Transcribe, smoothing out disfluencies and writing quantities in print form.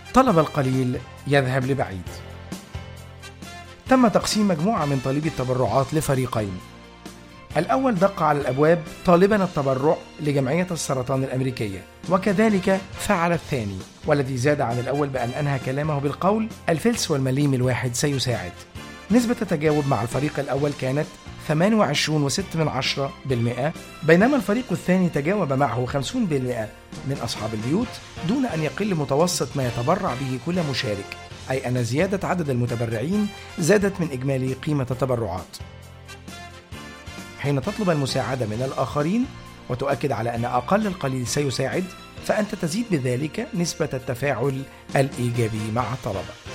طلب القليل يذهب لبعيد. تم تقسيم مجموعة من طالبي التبرعات لفريقين. الأول دق على الأبواب طالبا التبرع لجمعية السرطان الأمريكية، وكذلك فعل الثاني، والذي زاد عن الأول بأن أنهى كلامه بالقول: الفلس والمليم الواحد سيساعد. نسبة التجاوب مع الفريق الأول كانت 28.6%، بينما الفريق الثاني تجاوب معه 50% من أصحاب البيوت، دون أن يقل متوسط ما يتبرع به كل مشارك، أي أن زيادة عدد المتبرعين زادت من إجمالي قيمة التبرعات. حين تطلب المساعدة من الآخرين وتؤكد على أن أقل القليل سيساعد، فأنت تزيد بذلك نسبة التفاعل الإيجابي مع طلبك.